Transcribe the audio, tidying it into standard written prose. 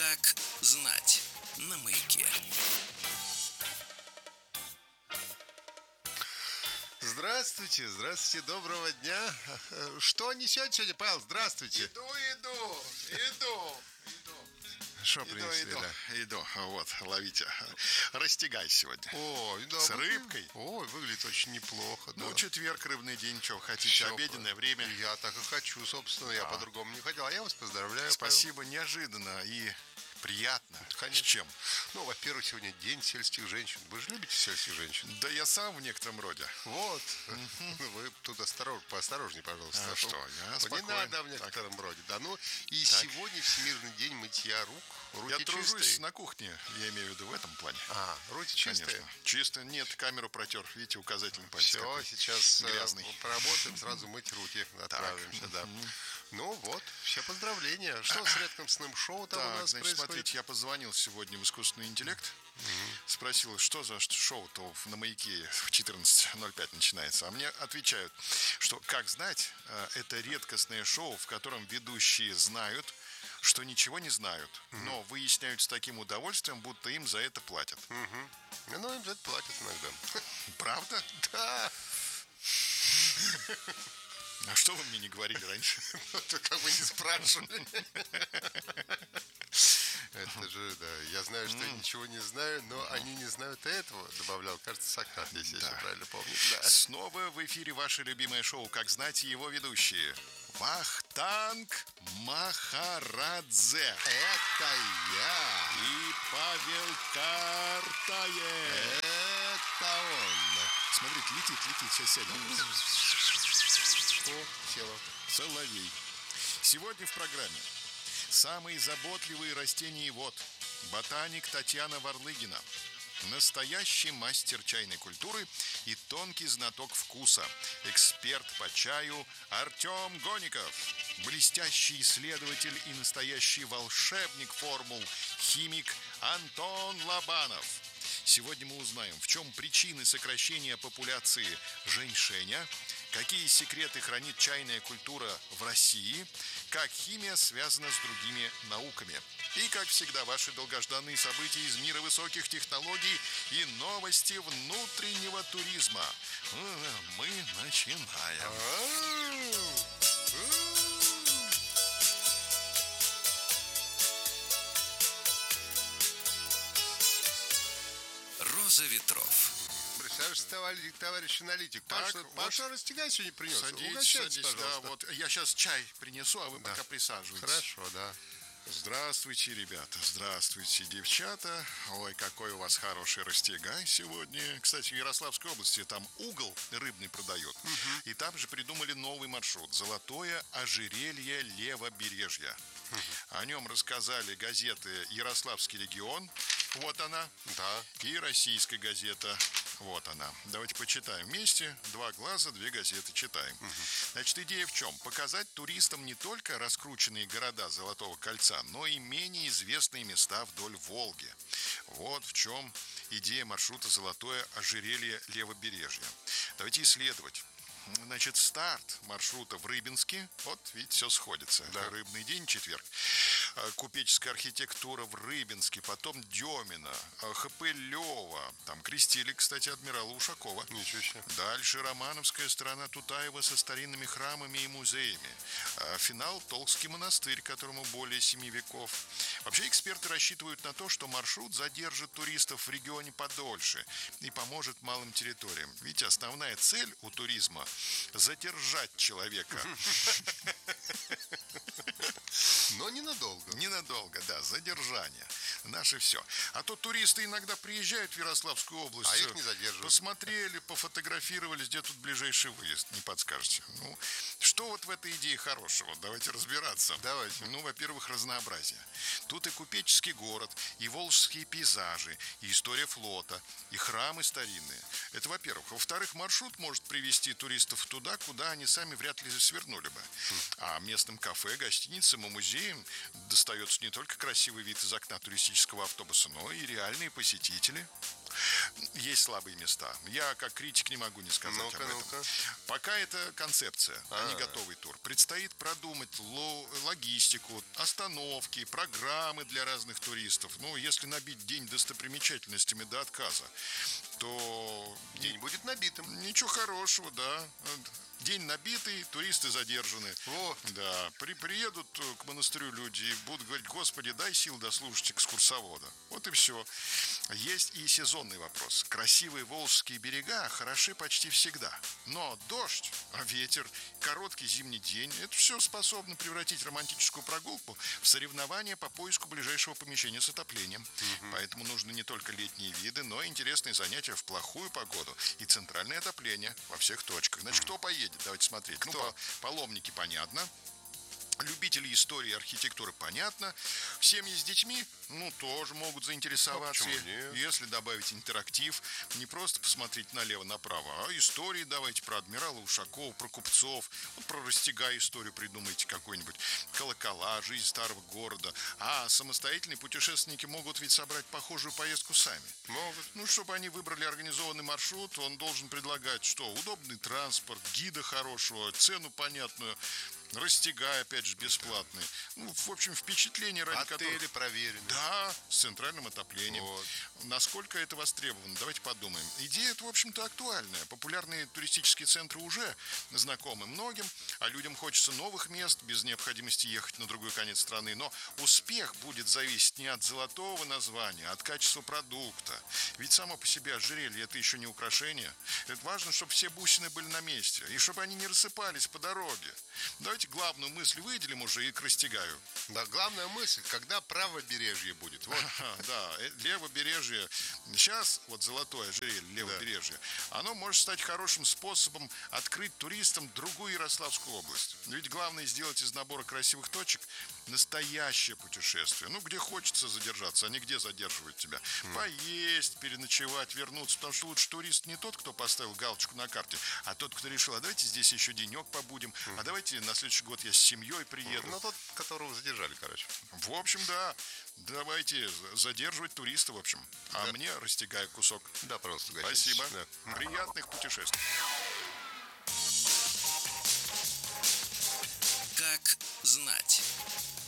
Как знать на Маяке. Здравствуйте, здравствуйте, доброго дня. Что несете сегодня, Павел? Здравствуйте. Иду. Что принесли, да? Иду. Вот, ловите. Растягай сегодня. Ой, да. С рыбкой. Ой, выглядит очень неплохо, да. Ну, четверг, рыбный день, что хотите, Всё, обеденное время. Я так и хочу, собственно, я по-другому не хотел. А я вас поздравляю, Спасибо, неожиданно и приятно. Конечно. С чем? Павел. Ну, во-первых, сегодня день сельских женщин. Вы же любите сельских женщин? Да я сам в некотором роде. Вот. Вы тут поосторожнее, пожалуйста. А что, я Не спокойно. надо в некотором роде. Да, ну, и сегодня Всемирный день мытья рук. Руки Я тружусь чистые. на кухне, я имею в виду в этом плане. Руки чистые. Конечно. Чисто, нет, камеру протер. Видите, указательный палец. Все, какой. сейчас грязный. поработаем, сразу мыть руки, отправимся, да. Ну вот, все поздравления. Что с редкостным шоу там у Так, нас значит, происходит? смотрите, я позвонил сегодня в искусственный интеллект, спросил, что за шоу-то на Маяке в 14:05 начинается. А мне отвечают, что, как знать, это редкостное шоу, в котором ведущие знают, что ничего не знают, но выясняют с таким удовольствием, будто им за это платят. Ну, им за это платят иногда. Правда? Да. А что вы мне не говорили раньше? Это как бы не спрашивали. Это же, да. Я знаю, что ничего не знаю, но они не знают этого, добавлял, кажется, Сократ, если я правильно помню. Да. Снова в эфире ваше любимое шоу «Как знать» и его ведущие. Вахтанг Махарадзе. Это я. И Павел Картаев. Это он. Смотрите, летит, сейчас сядет. О, села. Соловей. Сегодня в программе самые заботливые растениевод, ботаник Татьяна Варлыгина, настоящий мастер чайной культуры и тонкий знаток вкуса, эксперт по чаю Артем Гоников, блестящий исследователь и настоящий волшебник формул, химик Антон Лобанов. Сегодня мы узнаем, в чем причины сокращения популяции женьшеня, какие секреты хранит чайная культура в России, как химия связана с другими науками. И, как всегда, ваши долгожданные события из мира высоких технологий и новости внутреннего туризма. Мы начинаем. Роза ветров. Представляешь, товарищ аналитик, Паша растягай сегодня принес. Садитесь, да, пожалуйста. вот я сейчас чай принесу, а вы пока присаживайтесь. Хорошо, да. Здравствуйте, ребята, здравствуйте, девчата. Ой, какой у вас хороший растягай сегодня. Кстати, в Ярославской области там угол рыбный продает. И там же придумали новый маршрут. Золотое ожерелье левобережья. О нем рассказали газеты «Ярославский регион». Вот она. Да. И российская газета. Вот она. Давайте почитаем вместе. Два глаза, две газеты читаем. Значит, идея в чем? Показать туристам не только раскрученные города Золотого кольца, но и менее известные места вдоль Волги. Вот в чем идея маршрута «Золотое ожерелье левобережья». Давайте исследовать. Значит, старт маршрута в Рыбинске. Вот, видите, все сходится. Да. Рыбный день, четверг. Купеческая архитектура в Рыбинске, потом Демина, Хапылева. Там крестили, кстати, адмирала Ушакова. Ничего себе. Дальше Романовская сторона Тутаева со старинными храмами и музеями. Финал — Толкский монастырь, которому более 7 веков. Вообще эксперты рассчитывают на то, что маршрут задержит туристов в регионе подольше и поможет малым территориям. Видите, основная цель у туризма — задержать человека. Но ненадолго. Ненадолго, да, задержание. Наше все. А то туристы иногда приезжают в Ярославскую область. А их не задерживают. Посмотрели, пофотографировались, где тут ближайший выезд, не подскажете. Ну, что вот в этой идее хорошего? Давайте разбираться. Давайте. Ну, во-первых, разнообразие. Тут и купеческий город, и волжские пейзажи, и история флота, и храмы старинные. Это во-первых. Во-вторых, маршрут может привести туристов туда, куда они сами вряд ли свернули бы. А местным кафе, гостиницам и музеям достается не только красивый вид из окна туристического автобуса, но и реальные посетители. Есть слабые места. Я как критик не могу не сказать об этом. Ну-ка. Пока это концепция, а не готовый тур. Предстоит продумать логистику, остановки, программы для разных туристов. Ну, если набить день достопримечательностями до отказа, то День будет набитым. ничего хорошего, да. День набитый, туристы задержаны. Вот. Да, приедут к монастырю люди и будут говорить: Господи, дай сил дослушать экскурсовода. Вот и все. Есть и сезонный вопрос. Красивые волжские берега хороши почти всегда. Но дождь, ветер, короткий зимний день — это все способно превратить романтическую прогулку в соревнование по поиску ближайшего помещения с отоплением. Поэтому нужны не только летние виды, но и интересные занятия в плохую погоду и центральное отопление во всех точках. Значит, кто поедет? Давайте смотреть. Кто? Ну, паломники, понятно. Любители истории и архитектуры, понятно. Семьи с детьми, ну, тоже могут заинтересоваться. почему нет? Если добавить интерактив, не просто посмотреть налево-направо, а истории давайте про адмирала Ушакова, про купцов, вот про Растягай историю придумайте какой-нибудь, колокола, жизнь старого города. А самостоятельные путешественники могут ведь собрать похожую поездку сами. Могут. Ну, чтобы они выбрали организованный маршрут, он должен предлагать что? Удобный транспорт, гида хорошего, цену понятную, Растягай, опять же, бесплатный. Ну, в общем, впечатление, ради Отели которых... проверены. Да, с центральным отоплением. Вот. Насколько это востребовано? Давайте подумаем. Идея, в общем-то, актуальная. Популярные туристические центры уже знакомы многим, а людям хочется новых мест, без необходимости ехать на другой конец страны. Но успех будет зависеть не от золотого названия, а от качества продукта. Ведь само по себе ожерелье — это еще не украшение. Это важно, чтобы все бусины были на месте, и чтобы они не рассыпались по дороге. Давайте главную мысль выделим уже и к Растягаю. Да, главная мысль, когда правобережье будет. Вот. Да, левобережье. Сейчас вот золотое ожерелье, левобережье, оно может стать хорошим способом открыть туристам другую Ярославскую область. Ведь главное сделать из набора красивых точек настоящее путешествие. Ну, где хочется задержаться, а не где задерживают тебя. Поесть, переночевать, вернуться. Потому что лучше турист не тот, кто поставил галочку на карте, а тот, кто решил: а давайте здесь еще денек побудем, а давайте на следующий год я с семьей приеду. Ну, тот, которого задержали, короче. В общем, да. Давайте задерживать туриста, в общем. А мне Растягай кусок. Да, пожалуйста, угощайтесь. Спасибо. Да. Приятных путешествий. Как знать.